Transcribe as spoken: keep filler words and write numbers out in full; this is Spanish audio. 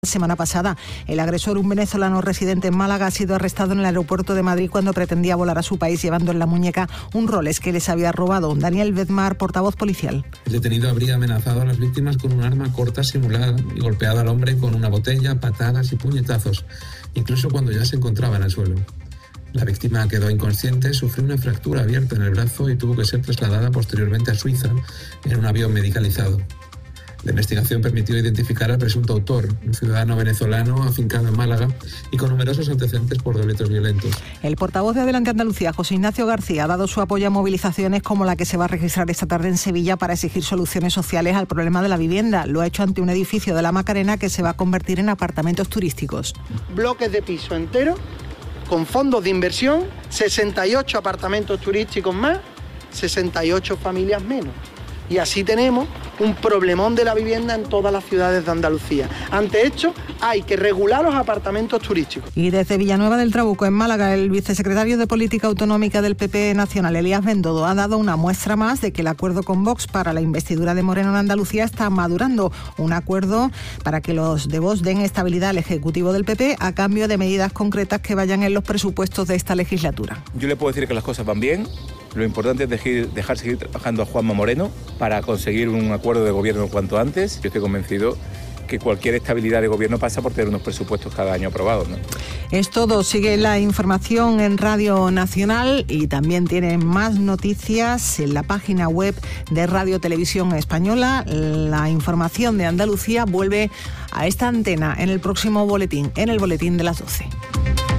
Semana pasada, el agresor, un venezolano residente en Málaga, ha sido arrestado en el aeropuerto de Madrid cuando pretendía volar a su país llevando en la muñeca un Rolex que les había robado. Daniel Bedmar, portavoz policial. El detenido habría amenazado a las víctimas con un arma corta simulada y golpeado al hombre con una botella, patadas y puñetazos, incluso cuando ya se encontraba en el suelo. La víctima quedó inconsciente, sufrió una fractura abierta en el brazo y tuvo que ser trasladada posteriormente a Suiza en un avión medicalizado. La investigación permitió identificar al presunto autor, un ciudadano venezolano afincado en Málaga y con numerosos antecedentes por delitos violentos. El portavoz de Adelante Andalucía, José Ignacio García, ha dado su apoyo a movilizaciones como la que se va a registrar esta tarde en Sevilla para exigir soluciones sociales al problema de la vivienda. Lo ha hecho ante un edificio de la Macarena que se va a convertir en apartamentos turísticos. Bloques de piso entero, con fondos de inversión, sesenta y ocho apartamentos turísticos más, sesenta y ocho familias menos. Y así tenemos un problemón de la vivienda en todas las ciudades de Andalucía. Ante esto, hay que regular los apartamentos turísticos. Y desde Villanueva del Trabuco, en Málaga, el vicesecretario de Política Autonómica del P P Nacional, Elías Bendodo, ha dado una muestra más de que el acuerdo con Vox para la investidura de Moreno en Andalucía está madurando. Un acuerdo para que los de Vox den estabilidad al Ejecutivo del P P a cambio de medidas concretas que vayan en los presupuestos de esta legislatura. Yo le puedo decir que las cosas van bien. Lo importante es dejar, dejar seguir trabajando a Juanma Moreno para conseguir un acuerdo de gobierno cuanto antes. Yo estoy convencido que cualquier estabilidad de gobierno pasa por tener unos presupuestos cada año aprobados, ¿no? Es todo. Sigue la información en Radio Nacional y también tienen más noticias en la página web de Radio Televisión Española. La información de Andalucía vuelve a esta antena en el próximo boletín, en el boletín de las doce.